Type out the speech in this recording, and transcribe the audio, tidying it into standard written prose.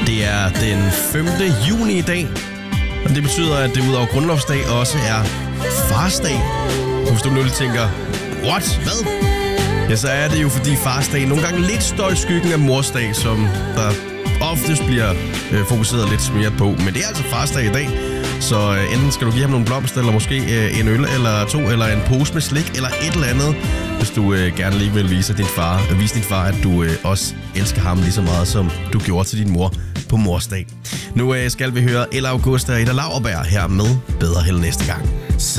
Det er den 5. juni i dag, og det betyder, at det udover grundlovsdag også er farsdag. Hvis du nu lige tænker, what? Hvad? Ja, så er det jo, fordi farsdag nogle gange lidt står i skyggen af morsdag, som der oftest bliver fokuseret lidt smeret på. Men det er altså farsdag i dag, så enten skal du give ham nogle blomster, eller måske en øl eller to, eller en pose med slik, eller et eller andet, hvis du gerne lige vil vise din far, at du også elsker ham lige så meget, som du gjorde til din mor på morsdag. Nu skal vi høre Ella Augusta og Ida Lauerberg her med Bedre Held næste gang.